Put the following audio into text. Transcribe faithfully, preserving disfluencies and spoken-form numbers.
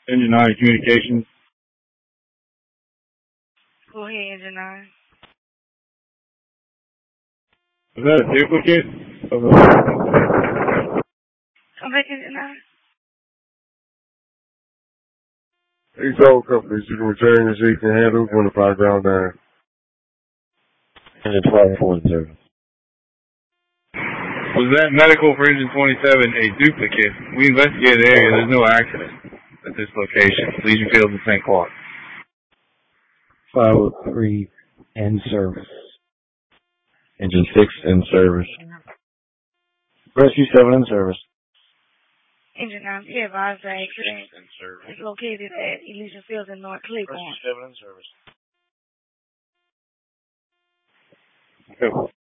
Engine nine communications. Go ahead, Engine nine. Is that a duplicate of the... Come back, Engine nine. These old companies, you can return your seat and handles when the fire ground down. Engine twelve for service. Was that medical for engine twenty-seven a duplicate? We investigated the area. There's no accident at this location. Legion Field in Saint Claude. five oh three in service. Engine six in service. Rescue seven in service. Engine nine, be advised that accident is located at Elysian Fields in North Claiborne. Rescue seven in service. Okay.